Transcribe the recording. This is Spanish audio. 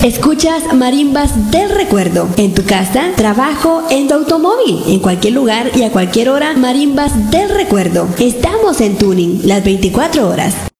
Escuchas Marimbas del Recuerdo. En tu casa, trabajo, en tu automóvil, en cualquier lugar y a cualquier hora, Marimbas del Recuerdo. Estamos en Tuning las 24 horas.